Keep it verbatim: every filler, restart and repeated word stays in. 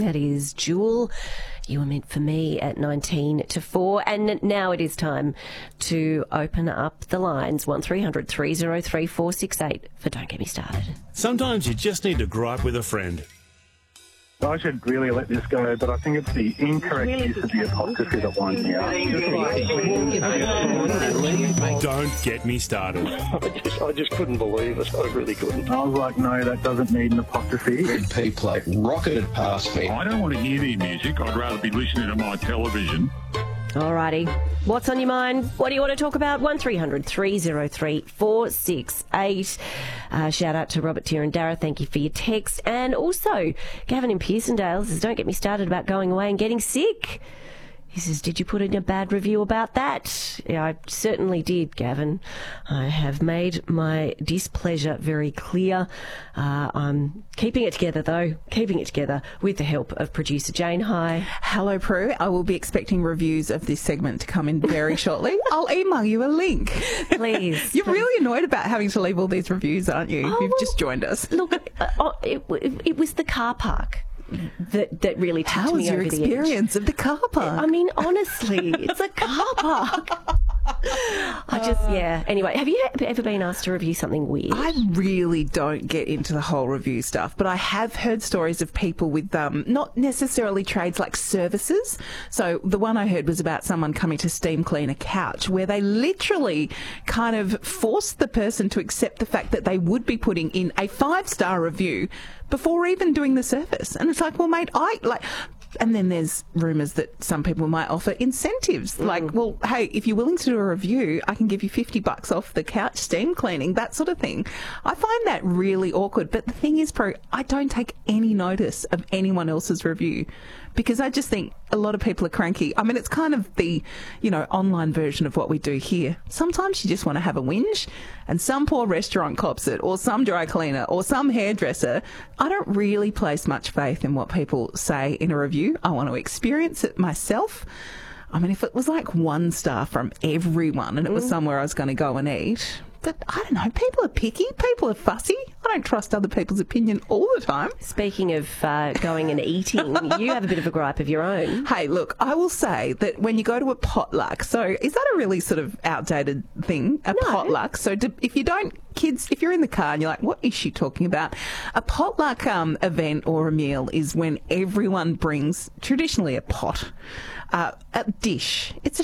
That is Jewel. You were meant for me at nineteen to four. And now it is time to open up the lines. one three hundred three oh three four six eight for Don't Get Me Started. Sometimes you just need to gripe with a friend. I should really let this go, but I think it's the incorrect use of the apostrophe that winds me up. Don't get me started. I just, I just couldn't believe it. I really couldn't. I was like, no, that doesn't need an apostrophe. Red P plate rocketed past me. I don't want to hear their music. I'd rather be listening to my television. Alrighty. What's on your mind? What do you want to talk about? one three hundred three oh three four six eight. Uh, shout out to Robert Tirandara. Thank you for your text. And also, Gavin in Pearsondale says, don't get me started about going away and getting sick. He says, did you put in a bad review about that? Yeah, I certainly did, Gavin. I have made my displeasure very clear. Uh, I'm keeping it together, though, keeping it together with the help of producer Jane. Hi. Hello, Prue. I will be expecting reviews of this segment to come in very shortly. I'll email you a link. Please. You're please. really annoyed about having to leave all these reviews, aren't you? Oh, You've just joined us. Look, uh, oh, it, it, it was the car park that that really tipped How was me your over the edge. experience of the car park? I mean, honestly, it's a car park. I just, yeah. Anyway, have you ever been asked to review something weird? I really don't get into the whole review stuff, but I have heard stories of people with um, not necessarily trades like services. So the one I heard was about someone coming to steam clean a couch where they literally kind of forced the person to accept the fact that they would be putting in a five-star review before even doing the service. And it's like, well, mate, I like... And then there's rumours that some people might offer incentives. Mm. Like, well, hey, if you're willing to do a review, I can give you fifty bucks off the couch steam cleaning, that sort of thing. I find that really awkward. But the thing is, Pro, I don't take any notice of anyone else's review because I just think a lot of people are cranky. I mean, it's kind of the, you know, online version of what we do here. Sometimes you just want to have a whinge and some poor restaurant cops it, or some dry cleaner, or some hairdresser. I don't really place much faith in what people say in a review. I want to experience it myself. I mean, if it was like one star from everyone and it was somewhere I was going to go and eat... But I don't know, people are picky, people are fussy. I don't trust other people's opinion all the time. Speaking of uh, going and eating, you have a bit of a gripe of your own. Hey, look, I will say that when you go to a potluck, so is that a really sort of outdated thing, a No. potluck? So do, if you don't, kids, if you're in the car and you're like, what is she talking about? A potluck um, event or a meal is when everyone brings, traditionally a pot, uh, a dish. It's a